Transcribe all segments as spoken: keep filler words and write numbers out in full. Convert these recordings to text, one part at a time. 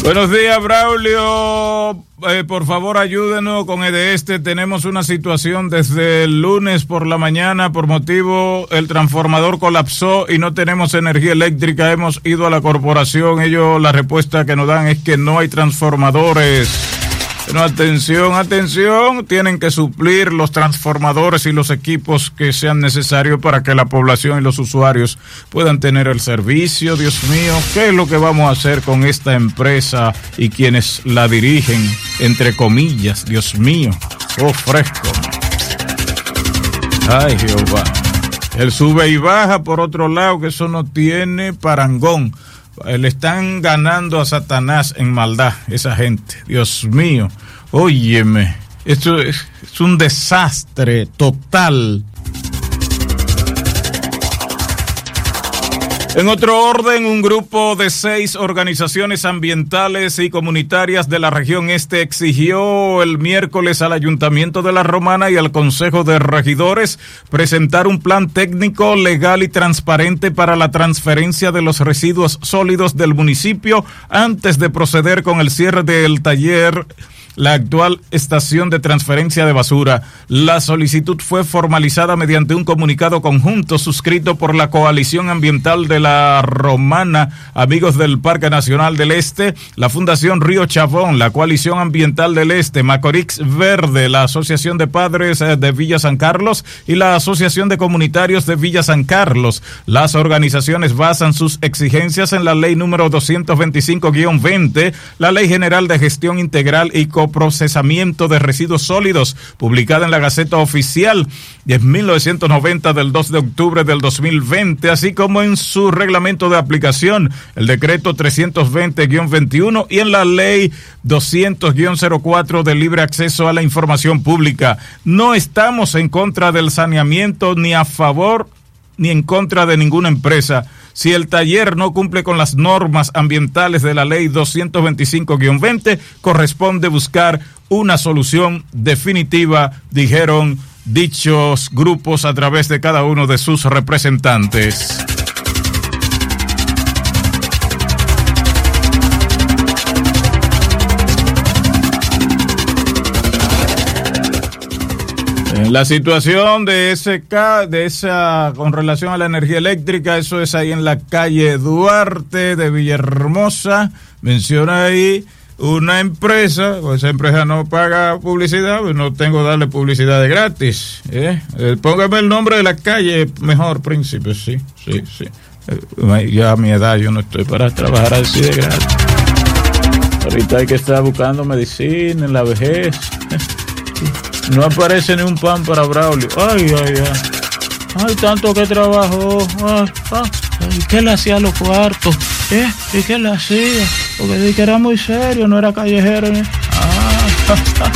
Buenos días, Braulio. Eh, por favor, ayúdenos con Edeste. Tenemos una situación desde el lunes por la mañana. Por motivo, el transformador colapsó y no tenemos energía eléctrica. Hemos ido a la corporación. Ellos, la respuesta que nos dan es que no hay transformadores. Pero atención, atención, tienen que suplir los transformadores y los equipos que sean necesarios para que la población y los usuarios puedan tener el servicio. Dios mío, ¿qué es lo que vamos a hacer con esta empresa y quienes la dirigen? Entre comillas, Dios mío, oh fresco. Ay, Jehová. El sube y baja, por otro lado, que eso no tiene parangón. Le están ganando a Satanás en maldad, esa gente. Dios mío, óyeme, esto es, es un desastre total. En otro orden, un grupo de seis organizaciones ambientales y comunitarias de la región este exigió el miércoles al Ayuntamiento de La Romana y al Consejo de Regidores presentar un plan técnico, legal y transparente para la transferencia de los residuos sólidos del municipio antes de proceder con el cierre del taller, la actual estación de transferencia de basura. La solicitud fue formalizada mediante un comunicado conjunto suscrito por la Coalición Ambiental de La Romana, Amigos del Parque Nacional del Este, la Fundación Río Chavón, la Coalición Ambiental del Este, Macorís Verde, la Asociación de Padres de Villa San Carlos y la Asociación de Comunitarios de Villa San Carlos. Las organizaciones basan sus exigencias en la Ley número doscientos veinticinco guión veinte, la Ley General de Gestión Integral y Procesamiento de Residuos Sólidos, publicada en la Gaceta Oficial de mil novecientos noventa del dos de octubre del dos mil veinte, así como en su reglamento de aplicación, el decreto trescientos veinte guión veintiuno y en la ley doscientos guión cero cuatro de libre acceso a la información pública. No estamos en contra del saneamiento ni a favor ni en contra de ninguna empresa. Si el taller no cumple con las normas ambientales de la ley doscientos veinticinco guión veinte, corresponde buscar una solución definitiva, dijeron dichos grupos a través de cada uno de sus representantes. La situación de ese de esa con relación a la energía eléctrica, eso es ahí en la calle Duarte de Villahermosa. Menciona ahí una empresa, pues esa empresa no paga publicidad, pues no tengo que darle publicidad de gratis. ¿eh? Eh, póngame el nombre de la calle, mejor, Príncipe, sí, sí, sí. Eh, ya a mi edad yo no estoy para trabajar así de gratis. Ahorita hay que estar buscando medicina en la vejez. No aparece ni un pan para Braulio. Ay, ay, ay. Ay, tanto que trabajó. Ay, ay. ¿Y qué le hacía a los cuartos? ¿Eh? ¿Y qué le hacía? Porque dije que era muy serio, no era callejero. ¿eh? Ah,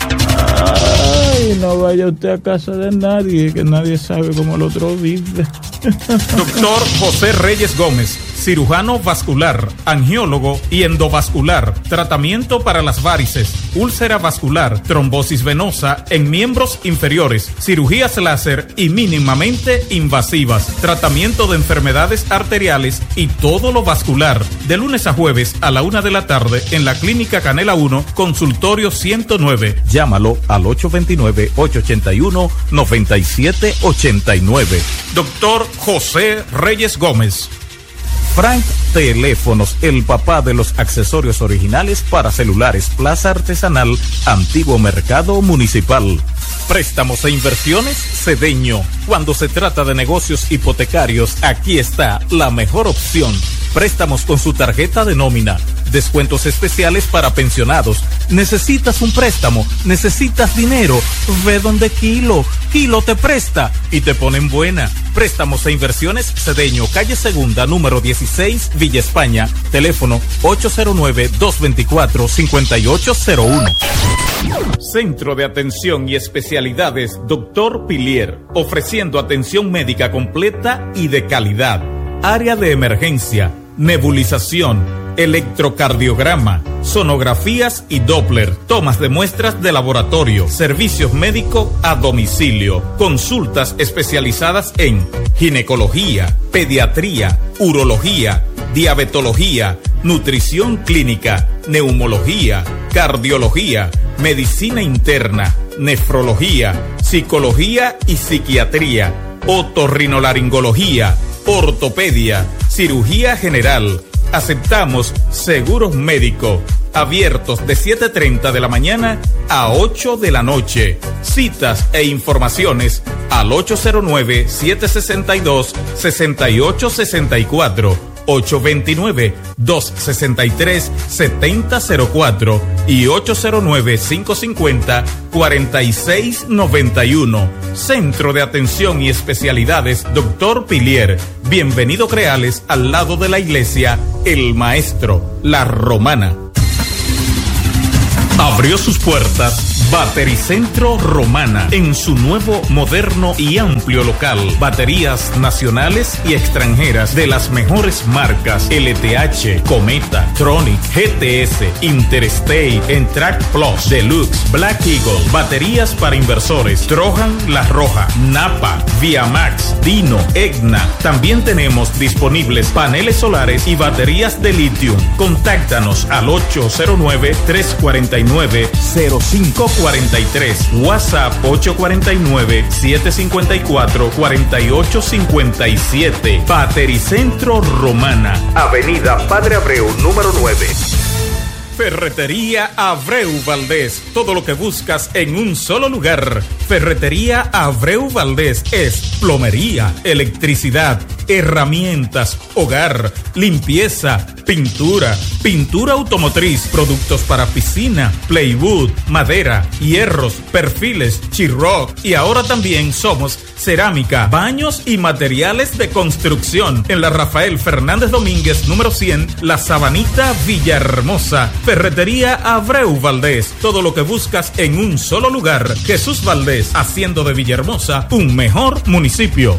ay, no vaya usted a casa de nadie, que nadie sabe cómo el otro vive. Doctor José Reyes Gómez, cirujano vascular, angiólogo y endovascular, tratamiento para las varices, úlcera vascular, trombosis venosa en miembros inferiores, cirugías láser y mínimamente invasivas, tratamiento de enfermedades arteriales y todo lo vascular, de lunes a jueves a la una de la tarde en la Clínica Canela uno, consultorio ciento nueve. Llámalo al ocho dos nueve, ocho ocho uno, nueve siete ocho nueve. Doctor José Reyes Gómez. Frank Teléfonos, el papá de los accesorios originales para celulares, Plaza Artesanal, Antiguo Mercado Municipal. Préstamos e inversiones Cedeño. Cuando se trata de negocios hipotecarios, aquí está la mejor opción. Préstamos con su tarjeta de nómina. Descuentos especiales para pensionados. ¿Necesitas un préstamo? ¿Necesitas dinero? Ve donde Kilo. Kilo te presta y te ponen buena. Préstamos e inversiones Cedeño, calle Segunda, número dieciséis, Villa España. Teléfono ocho cero nueve, dos dos cuatro, cinco ocho cero uno. Centro de Atención y Especialidades Doctor Pilier, ofreciendo atención médica completa y de calidad. Área de emergencia, nebulización, electrocardiograma, sonografías y Doppler, tomas de muestras de laboratorio, servicios médicos a domicilio, consultas especializadas en ginecología, pediatría, urología, diabetología, nutrición clínica, neumología, cardiología, medicina interna, nefrología, psicología y psiquiatría, otorrinolaringología, ortopedia, cirugía general. Aceptamos seguros médicos. Abiertos de siete y media de la mañana a ocho de la noche. Citas e informaciones al ocho cero nueve, siete seis dos, seis ocho seis cuatro, ocho dos nueve, dos seis tres, siete cero cero cuatro y ocho cero nueve, cinco cinco cero, cuatro seis nueve uno. Centro de Atención y Especialidades Doctor Pilier. Bienvenido Creales, al lado de la iglesia El Maestro, La Romana. Abrió sus puertas Batericentro Romana en su nuevo, moderno y amplio local. Baterías nacionales y extranjeras de las mejores marcas: L T H, Cometa, Tronic, G T S, Interstate, Entrac Plus, Deluxe, Black Eagle. Baterías para inversores: Trojan, La Roja, Napa, Viamax, Dino, Egna. También tenemos disponibles paneles solares y baterías de litio. Contáctanos al ocho cero nueve, tres cuatro nueve, cero cinco cuatro tres. WhatsApp ocho cuatro nueve, siete cinco cuatro, cuatro ocho cinco siete. Batericentro Romana, Avenida Padre Abreu, número nueve. Ferretería Abreu Valdés. Todo lo que buscas en un solo lugar. Ferretería Abreu Valdés es plomería, electricidad, herramientas, hogar, limpieza, pintura, pintura automotriz, productos para piscina, plywood, madera, hierros, perfiles, Chiroc, y ahora también somos cerámica, baños y materiales de construcción. En la Rafael Fernández Domínguez, número cien, La Sabanita, Villahermosa. Ferretería Abreu Valdés. Todo lo que buscas en un solo lugar. Jesús Valdés, haciendo de Villahermosa un mejor municipio.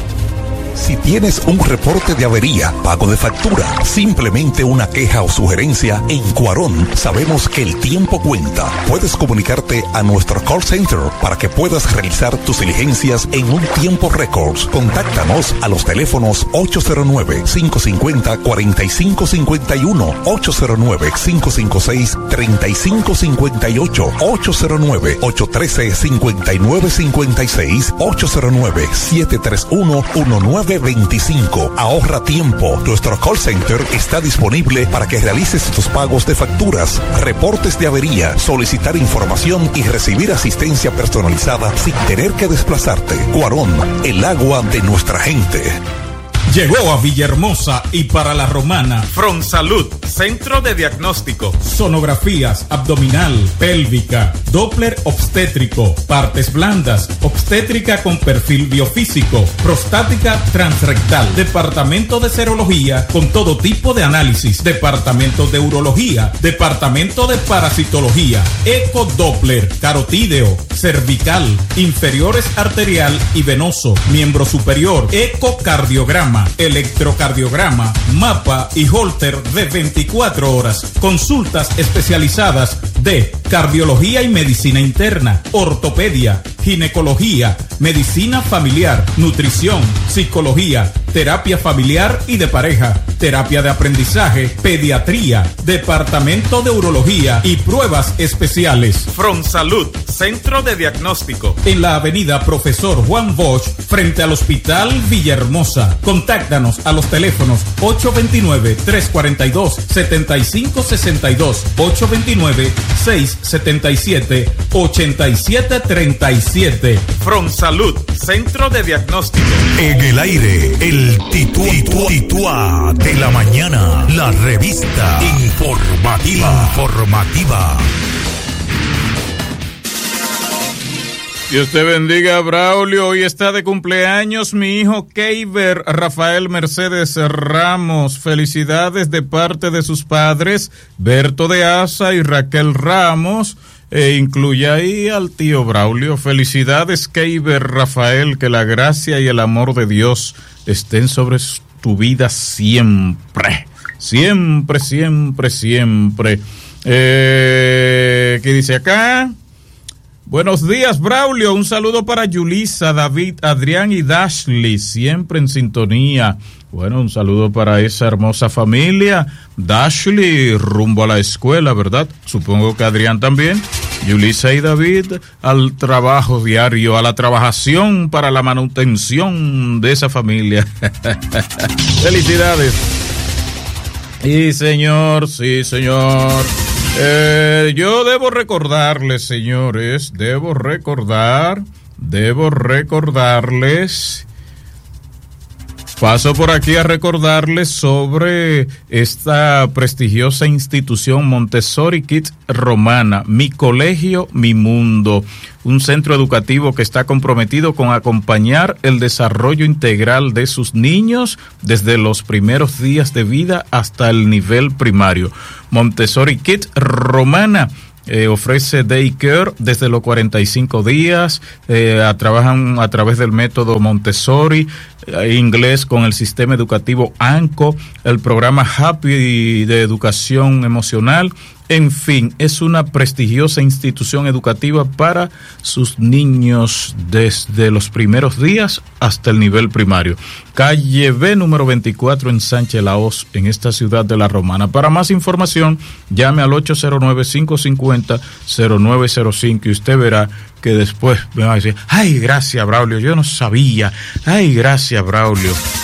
Si tienes un reporte de avería, pago de factura, simplemente una queja o sugerencia, en Cuarón sabemos que el tiempo cuenta. Puedes comunicarte a nuestro call center para que puedas realizar tus diligencias en un tiempo récord. Contáctanos a los teléfonos ocho cero nueve, cinco cinco cero, cuatro cinco cinco uno, ocho cero nueve, cinco cinco seis, tres cinco cinco ocho, ocho cero nueve, ocho uno tres, cinco nueve cinco seis, ocho cero nueve, siete tres uno, uno nueve veinticinco. Ahorra tiempo. Nuestro call center está disponible para que realices tus pagos de facturas, reportes de avería, solicitar información y recibir asistencia personalizada sin tener que desplazarte. Cuarón, el agua de nuestra gente. Llegó a Villahermosa y para La Romana Fronsalud, centro de diagnóstico, sonografías abdominal, pélvica, Doppler obstétrico, partes blandas, obstétrica con perfil biofísico, prostática transrectal, departamento de serología con todo tipo de análisis, departamento de urología, departamento de parasitología, ecodoppler, carotídeo, cervical, inferiores arterial y venoso, miembro superior, ecocardiograma, electrocardiograma, mapa y holter de veinticuatro horas. Consultas especializadas de cardiología y medicina interna, ortopedia, ginecología, medicina familiar, nutrición, psicología, terapia familiar y de pareja, terapia de aprendizaje, pediatría, departamento de urología y pruebas especiales. Fronsalud, centro de diagnóstico, en la avenida Profesor Juan Bosch, frente al Hospital Villahermosa. Contáctanos a los teléfonos ocho dos nueve, tres cuatro dos, siete cinco seis dos, ocho dos nueve, seis siete siete, ocho siete tres siete. Fronsalud, centro de diagnóstico. En el aire, el Tituá, Tituá, Tituá de la mañana, la revista informativa. informativa. Dios te bendiga, Braulio. Hoy está de cumpleaños mi hijo Keiber Rafael Mercedes Ramos. Felicidades de parte de sus padres, Berto de Asa y Raquel Ramos. E incluye ahí al tío Braulio. Felicidades, Keiber Rafael. Que la gracia y el amor de Dios estén sobre tu vida siempre. Siempre, siempre, siempre. Eh, ¿Qué dice acá? Buenos días, Braulio. Un saludo para Yulisa, David, Adrián y Dashley, siempre en sintonía. Bueno, un saludo para esa hermosa familia. Dashley, rumbo a la escuela, ¿verdad? Supongo que Adrián también. Yulisa y David, al trabajo diario, a la trabajación para la manutención de esa familia. Felicidades. Y señor, sí, señor. Eh, yo debo recordarles, señores, debo recordar, debo recordarles... Paso por aquí a recordarles sobre esta prestigiosa institución Montessori Kids Romana, Mi Colegio, Mi Mundo, un centro educativo que está comprometido con acompañar el desarrollo integral de sus niños desde los primeros días de vida hasta el nivel primario. Montessori Kids Romana Eh, ofrece daycare desde los cuarenta y cinco días, eh, a, trabajan a través del método Montessori, eh, inglés con el sistema educativo ANCO, el programa Happy de educación emocional. En fin, es una prestigiosa institución educativa para sus niños desde los primeros días hasta el nivel primario. Calle B, número veinticuatro en Sánchez Laos, en esta ciudad de La Romana. Para más información, llame al ocho cero nueve, cinco cinco cero, cero nueve cero cinco y usted verá que después me va a decir, ay, gracias, Braulio, yo no sabía, ay, gracias, Braulio.